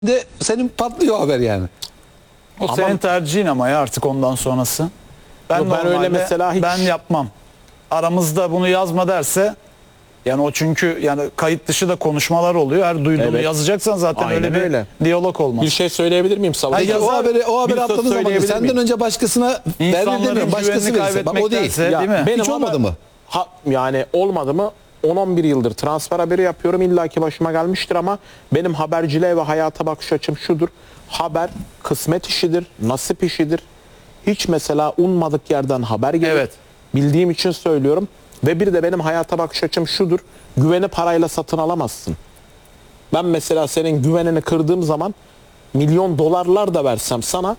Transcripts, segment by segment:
de senin patlıyor haber yani. O senin tercihin ama ya artık ondan sonrası. Ben öyle mesela hiç... ben yapmam. Aramızda bunu yazma derse yani o çünkü yani kayıt dışı da konuşmalar oluyor. Her duyduğunu yazacaksan zaten Aynen öyle bir diyalog olmaz. Bir şey söyleyebilir miyim Savaş? Hayır, o haberi atladığın zaman senden önce başkasına verdi demiyorum. Başkası verirse. Bak o değil. Değil mi? Hiç olmadı mı? Yani olmadı mı? 10-11 yıldır transfer haberi yapıyorum. İlla ki başıma gelmiştir ama benim haberciliğe ve hayata bakış açım şudur. Haber kısmet işidir, nasip işidir. Hiç mesela ummadık yerden haber gelir. Evet. Bildiğim için söylüyorum. Ve bir de benim hayata bakış açım şudur. Güveni parayla satın alamazsın. Ben mesela senin güvenini kırdığım zaman milyon dolarlar da versem sana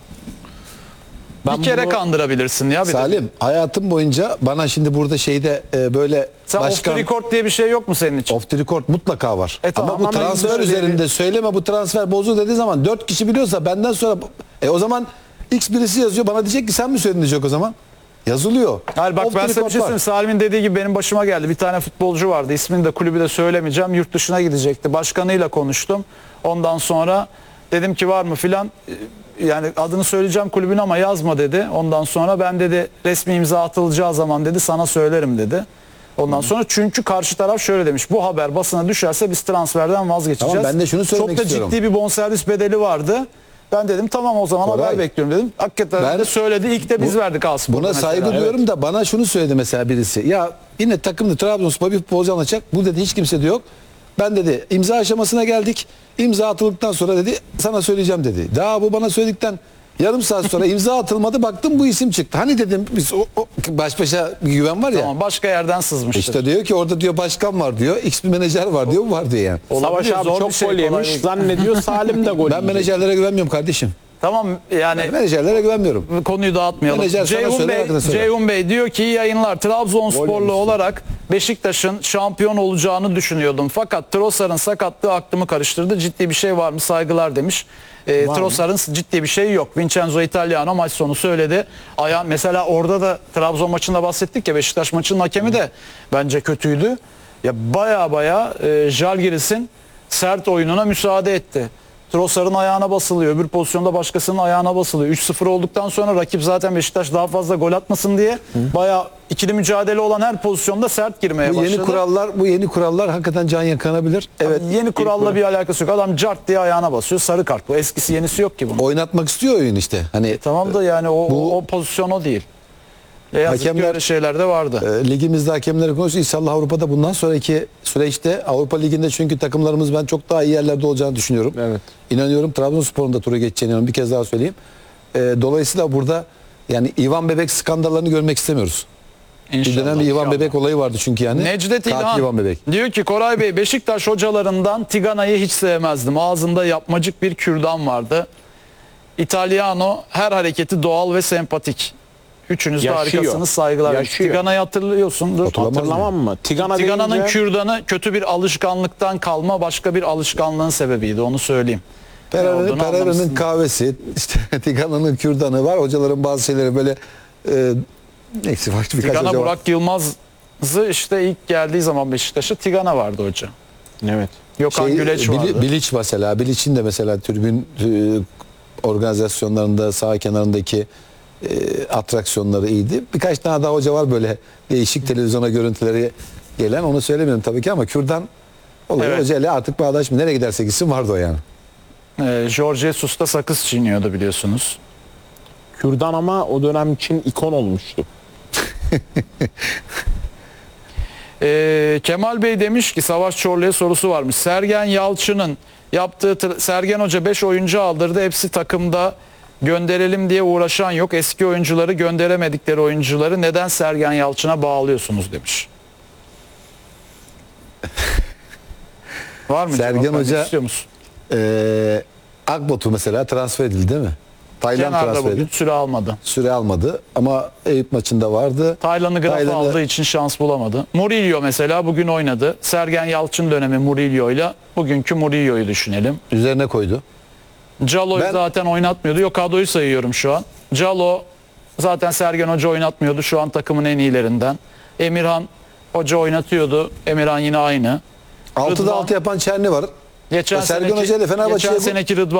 bir kere kandırabilirsin ya. Salim, hayatım boyunca bana şimdi burada şeyde böyle sen off the record diye bir şey yok mu senin için? Off the record mutlaka var. Tamam, ama bu transfer üzerinde söyleme, bu transfer bozuldu dediği zaman 4 kişi biliyorsa benden sonra o zaman X birisi yazıyor, bana diyecek ki sen mi söyledin diyecek o zaman. Yazılıyor. Hayır bak ben size bir şey söyleyeyim. Salim'in dediği gibi benim başıma geldi. Bir tane futbolcu vardı. İsmini de kulübü de söylemeyeceğim. Yurt dışına gidecekti. Başkanıyla konuştum. Ondan sonra dedim ki var mı filan. Yani adını söyleyeceğim kulübün ama yazma dedi. Ondan sonra ben dedi resmi imza atılacağı zaman dedi sana söylerim dedi. Ondan sonra çünkü karşı taraf şöyle demiş. Bu haber basına düşerse biz transferden vazgeçeceğiz. Tamam, ben de şunu söylemek istiyorum. Çok da ciddi bir bonservis bedeli vardı. Ben dedim tamam o zaman haber bekliyorum dedim. Hakikaten de söyledi. İlk de biz verdik aslında. Buna saygı duyuyorum da bana şunu söyledi mesela birisi. Ya yine takımda Trabzonspor bir futbolcu anlatacak. Bu dedi hiç kimse de yok. Ben dedi imza aşamasına geldik. İmza atıldıktan sonra dedi sana söyleyeceğim dedi. Daha bu bana söyledikten yarım saat sonra imza atılmadı. Baktım bu isim çıktı. Hani dedim biz baş başa bir güven var ya. Tamam başka yerden sızmıştır. İşte diyor ki orada diyor başkan var diyor. X bir menajer var diyor. Bu var diyor yani. Savaş abi çok gol yemiş. Zannediyor Salim de gol Ben menajerlere güvenmiyorum kardeşim. Tamam yani menajerlere güvenmiyorum. Konuyu dağıtmayalım. Menajer Ceyhun Bey diyor ki iyi yayınlar. Trabzonsporlu olarak Beşiktaş'ın şampiyon olacağını düşünüyordum. Fakat Trossard'ın sakatlığı aklımı karıştırdı. Ciddi bir şey var mı? Saygılar demiş. Trossard'ın ciddi bir şey yok. Vincenzo Italiano maç sonu söyledi. Mesela orada da Trabzon maçında bahsettik ya, Beşiktaş maçının hakemi de bence kötüydü. Ya baya Žalgiris'in sert oyununa müsaade etti. Trossard'ın ayağına basılıyor. Öbür pozisyonda başkasının ayağına basılıyor. 3-0 olduktan sonra rakip zaten Beşiktaş daha fazla gol atmasın diye bayağı ikili mücadele olan her pozisyonda sert girmeye başladı. Bu yeni kurallar hakikaten can yakanabilir. Evet. Yeni kuralla bir alakası yok. Adam cart diye ayağına basıyor. Sarı kart. Bu eskisi yenisi yok ki bunun. Oynatmak istiyor oyun işte. Hani tamam da yani o pozisyon o değil. Hakemler öyle şeyler de vardı. Ligimizde hakemleri konuşuyor. İnşallah Avrupa'da bundan sonraki süreçte Avrupa Ligi'nde çünkü takımlarımız ben çok daha iyi yerlerde olacağını düşünüyorum. Evet. İnanıyorum Trabzonspor'un da turu geçeceğine inanıyorum. Bir kez daha söyleyeyim. Dolayısıyla burada yani Ivan Bebek skandallarını görmek istemiyoruz. Bir dönem bir Ivan Bebek olayı vardı çünkü yani. Necdet İlhan diyor ki Koray Bey Beşiktaş hocalarından Tigana'yı hiç sevmezdim. Ağzında yapmacık bir kürdan vardı. Italiano her hareketi doğal ve sempatik. Üçünüz de harikasınız, saygılar. Tigana'yı hatırlıyorsun. Hatırlamam mı? Tigana'nın kürdanı kötü bir alışkanlıktan kalma başka bir alışkanlığın sebebiydi, onu söyleyeyim. Pereira'nın kahvesi, işte Tigana'nın kürdanı var. Hocaların bazı şeyleri böyle neyse başka birkaç Tigana hoca var. Burak Yılmaz'ı işte ilk geldiği zaman Beşiktaş'a Tigana vardı hoca. Evet. Gökhan Güleç vardı. Bilic mesela. Bilic'in de mesela tribün organizasyonlarında sağ kenarındaki atraksiyonları iyiydi. Birkaç tane daha hoca var böyle değişik televizyona görüntüleri gelen, onu söylemiyorum tabii ki ama kürdan olayı hocayla artık bağdaşmıyor. Nereye giderse gitsin vardı o yani. Jorge Jesus da sakız çiğniyordu biliyorsunuz. Kürdan ama o dönem için ikon olmuştu. Kemal Bey demiş ki Savaş Çorlu'ya sorusu varmış. Sergen Yalçın'ın yaptığı Sergen Hoca 5 oyuncu aldırdı. Hepsi takımda gönderelim diye uğraşan yok. Eski oyuncuları, gönderemedikleri oyuncuları neden Sergen Yalçın'a bağlıyorsunuz demiş. Var mı? Sergen Hoca Akbot'u mesela transfer edildi değil mi? Tayland transfer edildi. Süre almadı. Süre almadı ama Eyüp maçında vardı. Tayland'ı graf aldığı için şans bulamadı. Murillo mesela bugün oynadı. Sergen Yalçın dönemi Murillo'yla bugünkü Murillo'yu düşünelim. Üzerine koydu. Calo'yu zaten oynatmıyordu. Yok, kadroyu sayıyorum şu an. Calo zaten Sergen Hoca oynatmıyordu. Şu an takımın en iyilerinden. Emirhan Hoca oynatıyordu. Emirhan yine aynı. 6'da 6 yapan Çerni var. Geçen Sergen Hoca ile Fenerbahçe'ye geçen seneki Rıdvan